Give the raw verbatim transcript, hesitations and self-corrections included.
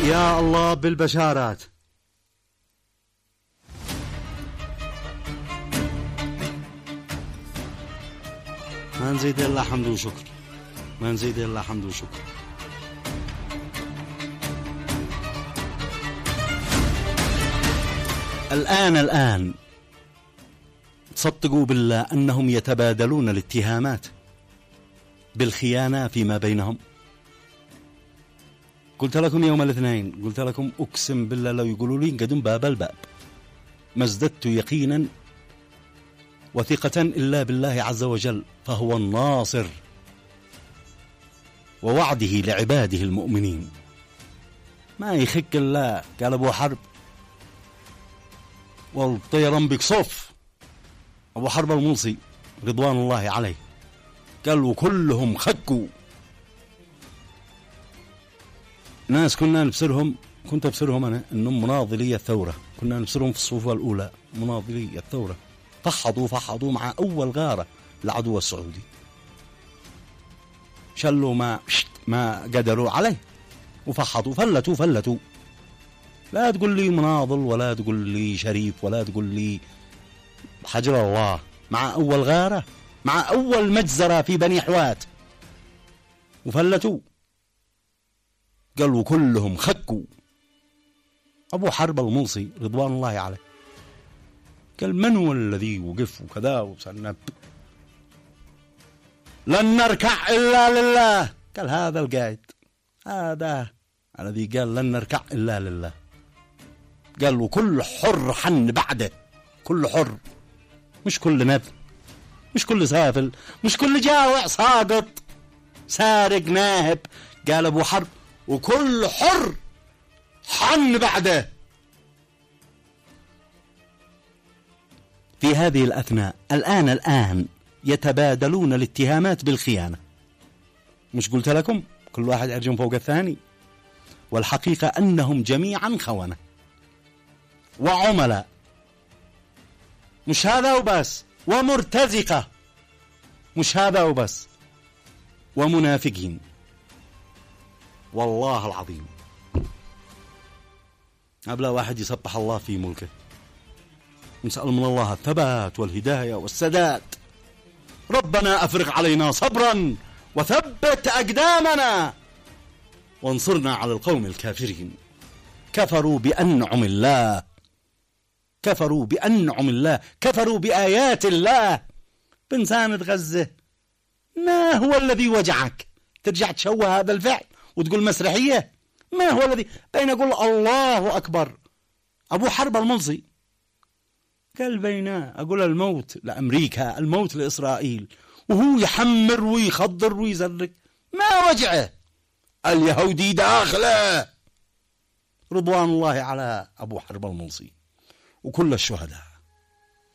يا الله بالبشارات. ما نزيد إلا حمد وشكر، ما نزيد إلا حمد وشكر. الآن الآن صدقوا بالله أنهم يتبادلون الاتهامات بالخيانة فيما بينهم. قلت لكم يوم الاثنين، قلت لكم أقسم بالله لو يقولوا لي قدم باب الباب ما ازددت يقينا وثقة إلا بالله عز وجل، فهو الناصر ووعده لعباده المؤمنين. ما يخك الله. قال أبو حرب والطيران بكصف، أبو حرب الملصي رضوان الله عليه، قال وكلهم خكوا. ناس كنا نبصرهم، كنت أبصرهم أنا أنهم مناضلي الثورة، كنا نبصرهم في الصفوة الأولى مناضلي الثورة، فحضوا فحضوا مع أول غارة العدو السعودي، شلوا ما ما قدروا عليه وفحضوا فلتوا فلتوا. لا تقول لي مناضل ولا تقول لي شريف ولا تقول لي حجر الله. مع أول غارة، مع أول مجزرة في بني حوات وفلتوا. قالوا كلهم خكوا. أبو حرب الملصي رضوان الله عليه قال من هو الذي وقف وكذا وسنب؟ لن نركع إلا لله. قال هذا القائد، هذا الذي قال لن نركع إلا لله. قال وكل حر حن بعده، كل حر، مش كل نب، مش كل سافل، مش كل جاوع ساقط سارق ناهب. قال أبو حرب وكل حر حن بعده. في هذه الأثناء الآن الآن يتبادلون الاتهامات بالخيانة. مش قلت لكم كل واحد أرجم فوق الثاني؟ والحقيقة أنهم جميعا خونة وعملاء. مش هذا وبس، ومرتزقة. مش هذا وبس، ومنافقين. والله العظيم أبلا واحد يسبح الله في ملكه. نسأل من الله الثبات والهداية والسداد. ربنا أفرغ علينا صبرا وثبت أقدامنا وانصرنا على القوم الكافرين. كفروا بأنعم الله، كفروا بأنعم الله، كفروا بآيات الله. بنسانة غزة ما هو الذي وجعك ترجع تشوه هذا الفعل وتقول مسرحية؟ ما هو الذي بين أقول الله أكبر؟ أبو حرب الملصي قال بين أقول الموت لأمريكا، الموت لإسرائيل، وهو يحمر ويخضر ويزرق. ما وجعه؟ اليهودي داخله. رضوان الله على أبو حرب الملصي وكل الشهداء.